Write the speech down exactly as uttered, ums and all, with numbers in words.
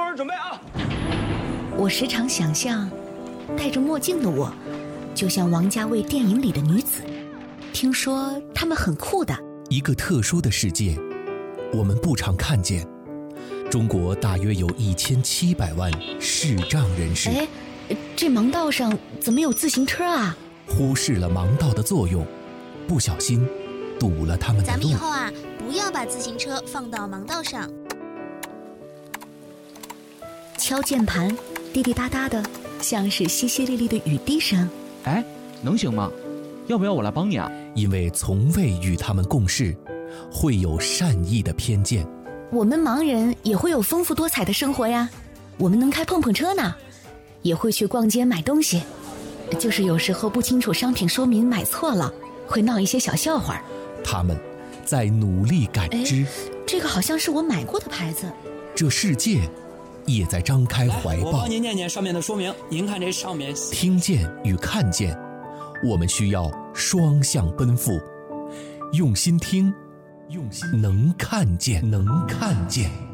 人准备啊！ 我时常想象，戴着墨镜的我，就像王家卫电影里的女子。听说她们很酷的。 一个特殊的世界，我们不常看见。中国大约有一千七百万视障人士。 哎，这盲道上怎么有自行车啊？ 忽视了盲道的作用，不小心堵了他们的路。 咱们以后啊，不要把自行车放到盲道上。 敲键盘，滴滴答答的，像是淅淅沥沥的雨滴声。 哎，能行吗？要不要我来帮你啊？ 因为从未与他们共事，会有善意的偏见。 我们盲人也会有丰富多彩的生活呀，我们能开碰碰车呢，也会去逛街买东西，就是有时候不清楚商品说明买错了，会闹一些小笑话。 他们在努力感知。 这个好像是我买过的牌子。 这世界也在张开怀抱。 我帮您念念上面的说明，您看这上面。 听见与看见，我们需要双向奔赴，用心听，用心能看见，能看见。